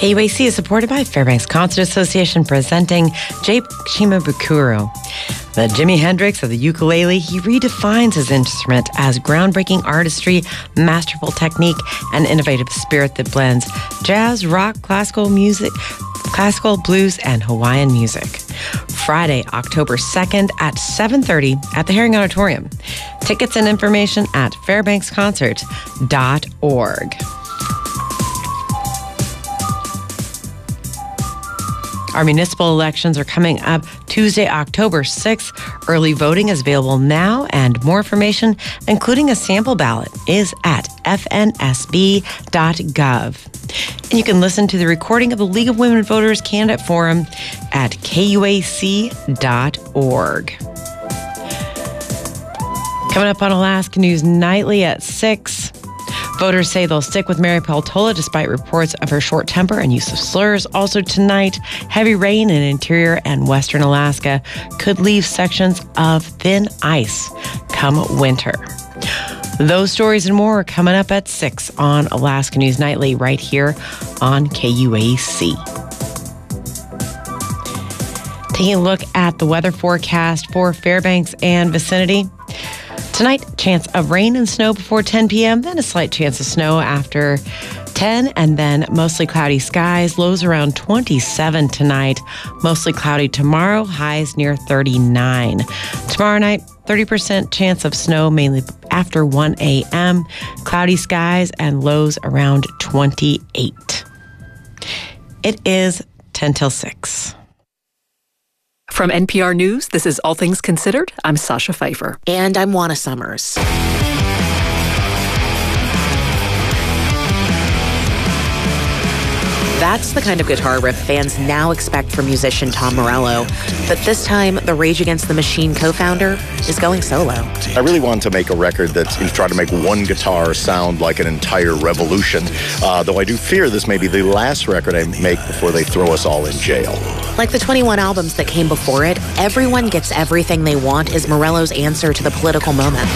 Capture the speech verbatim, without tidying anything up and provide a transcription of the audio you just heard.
K U A C is supported by Fairbanks Concert Association presenting Jay Shimabukuro. The Jimi Hendrix of the ukulele, he redefines his instrument as groundbreaking artistry, masterful technique, and innovative spirit that blends jazz, rock, classical music, classical, blues, and Hawaiian music. Friday, October second at seven thirty at the Herring Auditorium. Tickets and information at fairbanks concert dot org. Our municipal elections are coming up Tuesday, October sixth. Early voting is available now, and more information, including a sample ballot, is at f n s b dot gov. And you can listen to the recording of the League of Women Voters Candidate Forum at k u a c dot org. Coming up on Alaska News Nightly at six. Voters say they'll stick with Mary Peltola despite reports of her short temper and use of slurs. Also tonight, heavy rain in interior and western Alaska could leave sections of thin ice come winter. Those stories and more are coming up at six on Alaska News Nightly right here on K U A C. Taking a look at the weather forecast for Fairbanks and vicinity. Tonight, chance of rain and snow before ten p.m., then a slight chance of snow after ten, and then mostly cloudy skies. Lows around twenty-seven tonight. Mostly cloudy tomorrow, highs near thirty-nine. Tomorrow night, thirty percent chance of snow, mainly after one a.m. Cloudy skies and lows around twenty-eight. It is ten till six. From N P R News, this is All Things Considered. I'm Sasha Pfeiffer. And I'm Juana Summers. That's the kind of guitar riff fans now expect from musician Tom Morello. But this time, the Rage Against the Machine co-founder is going solo. I really wanted to make a record that's you know, try to make one guitar sound like an entire revolution, uh, though I do fear this may be the last record I make before they throw us all in jail. Like the twenty-one albums that came before it, Everyone Gets Everything They Want is Morello's answer to the political moment.